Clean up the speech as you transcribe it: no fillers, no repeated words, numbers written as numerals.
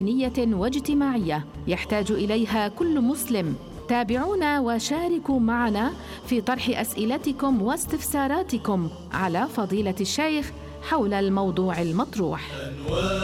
دينية واجتماعية يحتاج إليها كل مسلم. تابعونا وشاركوا معنا في طرح أسئلتكم واستفساراتكم على فضيلة الشيخ حول الموضوع المطروح.